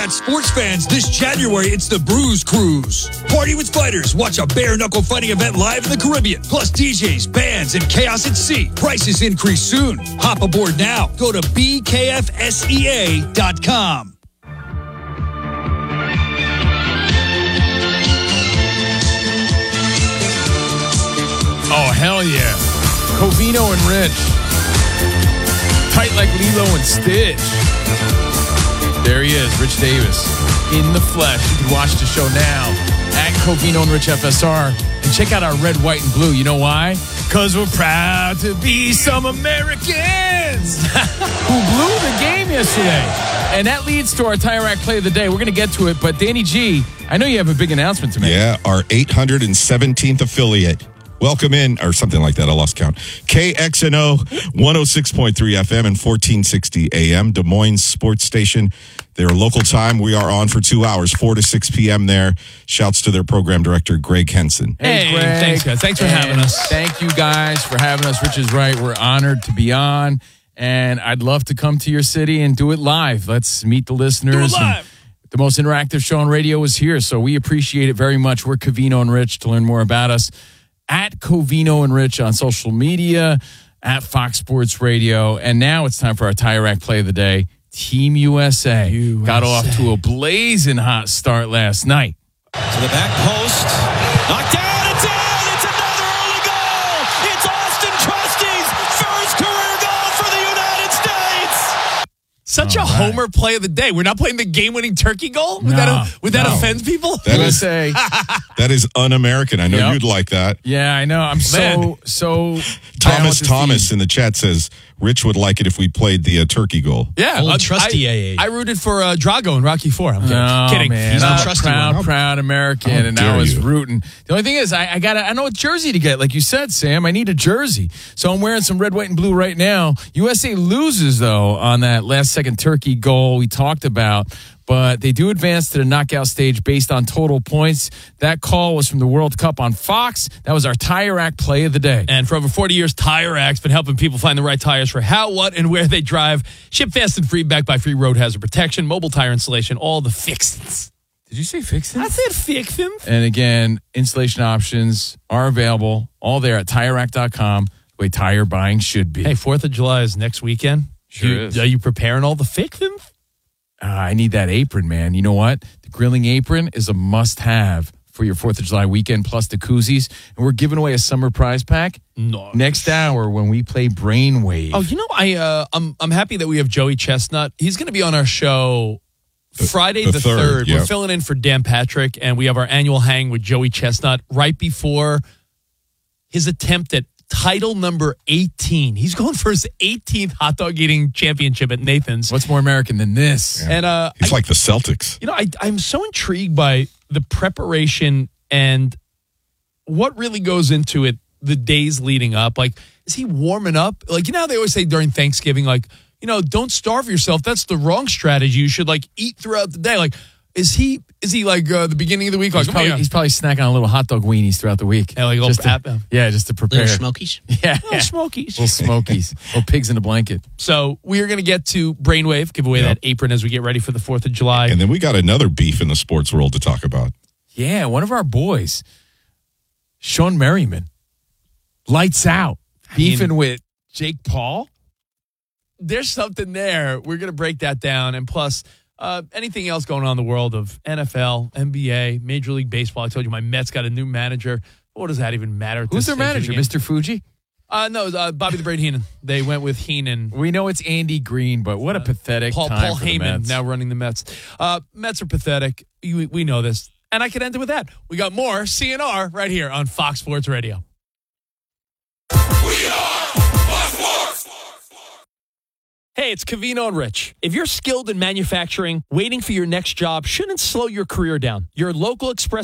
sports fans, this January, it's the Brews Cruise. Party with fighters. Watch a bare-knuckle fighting event live in the Caribbean. Plus DJs, bands, and chaos at sea. Prices increase soon. Hop aboard now. Go to bkfsea.com. Oh, hell yeah. Covino and Rich. Tight like Lilo and Stitch. There he is, Rich Davis, in the flesh. You can watch the show now at Covino and Rich FSR. And check out our red, white, and blue. You know why? Because we're proud to be some Americans who blew the game yesterday. And that leads to our Tire Rack Play of the Day. We're going to get to it. But Danny G, I know you have a big announcement to make. Yeah, our 817th affiliate. Welcome in, or something like that. I lost count. KXNO 106.3 FM and 1460 AM, Des Moines Sports Station. Their local time. We are on for 2 hours, 4 to 6 p.m. there. Shouts to their program director, Greg Henson. Hey, Greg. Thanks, guys. Thanks for having us. Thank you guys for having us. Rich is right. We're honored to be on, and I'd love to come to your city and do it live. Let's meet the listeners. Do it live. The most interactive show on radio is here, so we appreciate it very much. We're Covino and Rich. To learn more about us, at Covino and Rich on social media, at Fox Sports Radio. And now it's time for our Tire Rack Play of the Day. Team USA got off to a blazing hot start last night. To the back post. Knocked down. It's in. It's another early goal. It's Austin Trusty's first career goal for the United States. Such a homer play of the day. We're not playing the game-winning turkey goal? Would that offend people? That is un-American. I know you'd like that. Yeah, I know. I'm so Thomas in the chat says Rich would like it if we played the turkey goal. Yeah, Old trusty AA. I rooted for Drago in Rocky IV. I'm kidding. Oh, man. He's I'm the trusty one. proud American, and I was rooting. The only thing is, I know what jersey to get. Like you said, Sam, I need a jersey. So I'm wearing some red, white, and blue right now. USA loses, though, on that last-second turkey goal we talked about. But they do advance to the knockout stage based on total points. That call was from the World Cup on Fox. That was our Tire Rack Play of the Day. And for over 40 years, Tire Rack's been helping people find the right tires for how, what, and where they drive. Ship fast and free, backed by free road hazard protection, mobile tire installation, all the fixins. Did you say fixins? I said fixins. And again, installation options are available all there at TireRack.com, the way tire buying should be. Hey, 4th of July is next weekend. Sure is. Are you preparing all the fixins? I need that apron, man. You know what? The grilling apron is a must-have for your 4th of July weekend, plus the koozies. And we're giving away a summer prize pack next hour when we play Brainwave. Oh, you know, I'm happy that we have Joey Chestnut. He's going to be on our show Friday the 3rd. Yeah. We're filling in for Dan Patrick, and we have our annual hang with Joey Chestnut right before his attempt at title number 18. He's going for his 18th hot dog eating championship at Nathan's. What's more American than this? Yeah. And He's like the Celtics. You know, I'm so intrigued by the preparation and what really goes into it the days leading up. Like, is he warming up? Like, you know how they always say during Thanksgiving, like, you know, don't starve yourself. That's the wrong strategy. You should, like, eat throughout the day. Like, is he like the beginning of the week? He's probably snacking on little hot dog weenies throughout the week. Yeah, like just to prepare. Little Smokies. Yeah. Little Smokies. Little Smokies. Little pigs in a blanket. So we are going to get to Brainwave, give away that apron as we get ready for the 4th of July. And then we got another beef in the sports world to talk about. Yeah, one of our boys, Sean Merriman, lights out, beefing with Jake Paul. There's something there. We're going to break that down. And plus, anything else going on in the world of NFL, NBA, Major League Baseball. I told you my Mets got a new manager. What does that even matter? Who's their manager, Mr. Fuji? No, Bobby the Brain Heenan. They went with Heenan. We know it's Andy Green, but what a pathetic Paul time for the Heyman Mets. now running the Mets. Mets are pathetic. We know this. And I can end it with that. We got more CNR right here on Fox Sports Radio. We are Fox Sports. Hey, it's Covino and Rich. If you're skilled in manufacturing, waiting for your next job shouldn't slow your career down. Your local Express